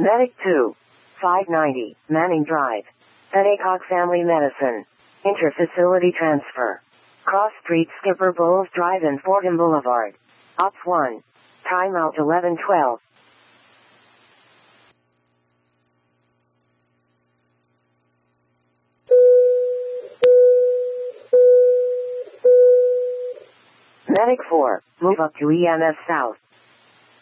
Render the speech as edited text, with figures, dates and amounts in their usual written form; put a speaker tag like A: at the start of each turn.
A: Medic 2. 590, Manning Drive. Pedagogue Family Medicine. Interfacility transfer. Cross Street Skipper Bowles Drive and Fordham Boulevard. Ops 1. Timeout 11:12. Medic 4, move up to EMS South.